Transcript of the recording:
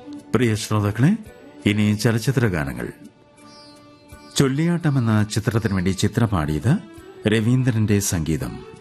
പ്രിയ ശ്രോതാക്കളെ, ഇനി ചലച്ചിത്ര ഗാനങ്ങൾ. ചൊല്ലിയാട്ടം എന്ന ചിത്രത്തിനു വേണ്ടി ചിത്ര പാടിയത് രവീന്ദ്രന്റെ സംഗീതം.